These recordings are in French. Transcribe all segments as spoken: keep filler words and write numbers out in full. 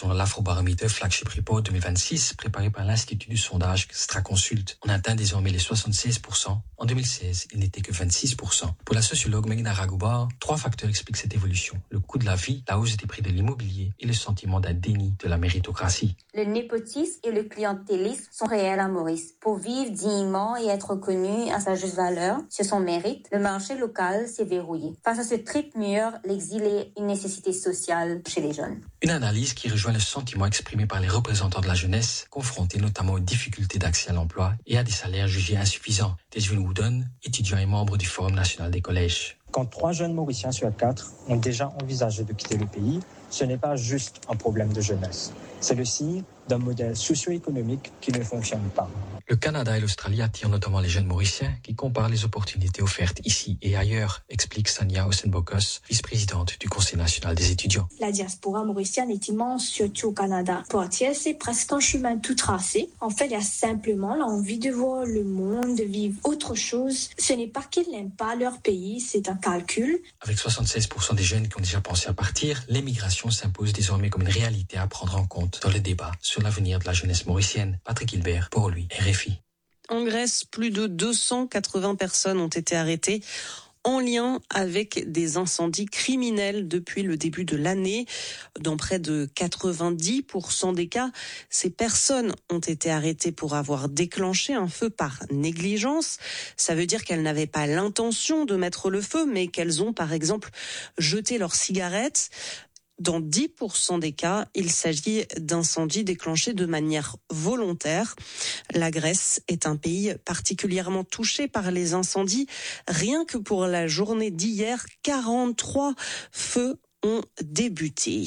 Selon l'Afrobaromètre Flagship Report deux mille vingt-six, préparé par l'Institut du sondage Straconsult, on atteint désormais les soixante-seize pour cent. En deux mille seize, il n'était que vingt-six pour cent. Pour la sociologue Meghna Raghubar, trois facteurs expliquent cette évolution. Le coût de la vie, la hausse des prix de l'immobilier et le sentiment d'un déni de la méritocratie. Le népotisme et le clientélisme sont réels à Maurice. Pour vivre dignement et être reconnu à sa juste valeur, sur son mérite, le marché local s'est verrouillé. Face à ce triple mur, l'exil est une nécessité sociale chez les jeunes. Une analyse qui rejoint le sentiment exprimé par les représentants de la jeunesse, confrontés notamment aux difficultés d'accès à l'emploi et à des salaires jugés insuffisants. Deswin Wooden, étudiant et membre du Forum national des collèges. Quand trois jeunes Mauriciens sur quatre ont déjà envisagé de quitter le pays, ce n'est pas juste un problème de jeunesse. C'est le signe d'un modèle socio-économique qui ne fonctionne pas. Le Canada et l'Australie attirent notamment les jeunes Mauriciens qui comparent les opportunités offertes ici et ailleurs, explique Sania Osenbokos, vice-présidente du Conseil national des étudiants. La diaspora mauricienne est immense, surtout au Canada. Pour Thiers, c'est presque un chemin tout tracé. En fait, il y a simplement l'envie de voir le monde, de vivre autre chose. Ce n'est pas qu'ils n'aiment pas leur pays, c'est un calcul. Avec soixante-seize pour cent des jeunes qui ont déjà pensé à partir, l'émigration s'impose désormais comme une réalité à prendre en compte dans le débat sur l'avenir de la jeunesse mauricienne. Patrick Hilbert, pour lui, R F I. En Grèce, plus de deux cent quatre-vingts personnes ont été arrêtées en lien avec des incendies criminels depuis le début de l'année. Dans près de quatre-vingt-dix pour cent des cas, ces personnes ont été arrêtées pour avoir déclenché un feu par négligence. Ça veut dire qu'elles n'avaient pas l'intention de mettre le feu, mais qu'elles ont par exemple jeté leurs cigarettes. Dans dix pour cent des cas, il s'agit d'incendies déclenchés de manière volontaire. La Grèce est un pays particulièrement touché par les incendies. Rien que pour la journée d'hier, quarante-trois feux ont débuté.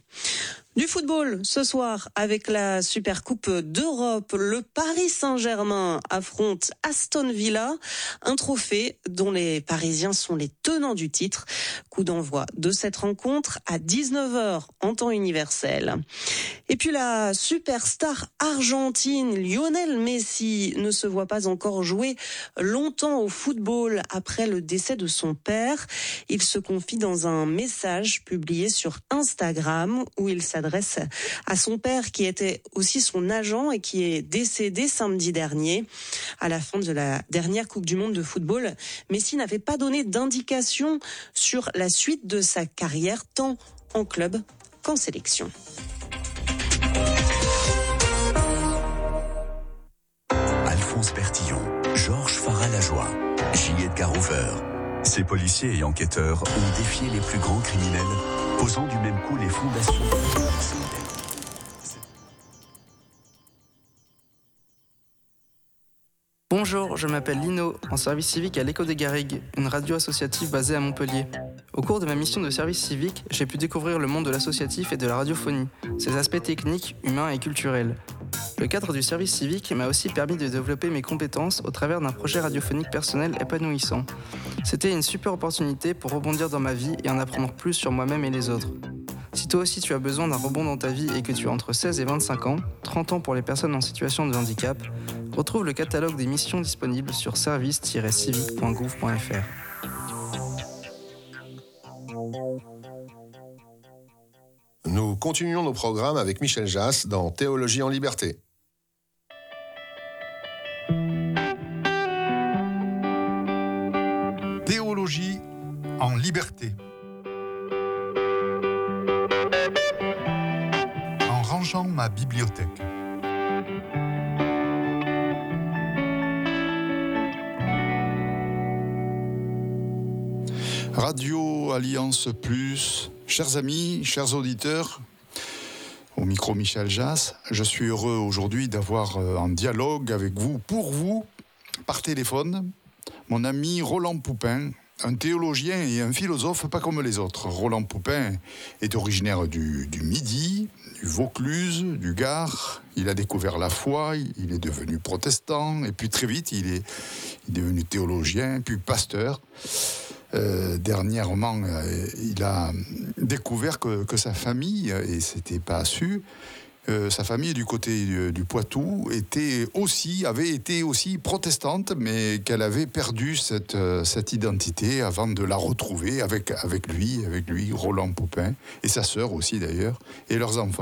Du football, ce soir, avec la Supercoupe d'Europe, le Paris Saint-Germain affronte Aston Villa, un trophée dont les Parisiens sont les tenants du titre. Coup d'envoi de cette rencontre à dix-neuf heures en temps universel. Et puis la superstar argentine Lionel Messi ne se voit pas encore jouer longtemps au football après le décès de son père. Il se confie dans un message publié sur Instagram où il s'adresse à son père qui était aussi son agent et qui est décédé samedi dernier. À la fin de la dernière Coupe du Monde de football, Messi n'avait pas donné d'indication sur la suite de sa carrière tant en club qu'en sélection. Alphonse Bertillon, Georges Farah-Lajoie, J. Edgar Hoover. Ces policiers et enquêteurs ont défié les plus grands criminels, posant du même coup les fondations de la police moderne. Bonjour, je m'appelle Lino, en service civique à l'Écho des Garrigues, une radio associative basée à Montpellier. Au cours de ma mission de service civique, j'ai pu découvrir le monde de l'associatif et de la radiophonie, ses aspects techniques, humains et culturels. Le cadre du service civique m'a aussi permis de développer mes compétences au travers d'un projet radiophonique personnel épanouissant. C'était une super opportunité pour rebondir dans ma vie et en apprendre plus sur moi-même et les autres. Si toi aussi tu as besoin d'un rebond dans ta vie et que tu as entre seize et vingt-cinq ans, trente ans pour les personnes en situation de handicap, retrouve le catalogue des missions disponibles sur service tiret civique point gouv point f r. Nous continuons nos programmes avec Michel Jass dans Théologie en liberté. Théologie en liberté. En rangeant ma bibliothèque. Radio Alliance Plus, chers amis, chers auditeurs, au micro Michel Jass, je suis heureux aujourd'hui d'avoir un dialogue avec vous, pour vous, par téléphone, mon ami Roland Poupin, un théologien et un philosophe pas comme les autres. Roland Poupin est originaire du, du Midi, du Vaucluse, du Gard. Il a découvert la foi, il est devenu protestant, et puis très vite, il est, il est devenu théologien, puis pasteur. Euh, dernièrement, euh, il a découvert que, que sa famille, et c'était pas su, euh, sa famille du côté du, du Poitou était aussi, avait été aussi protestante, mais qu'elle avait perdu cette, euh, cette identité avant de la retrouver avec, avec lui, avec lui, Roland Poupin, et sa sœur aussi d'ailleurs, et leurs enfants.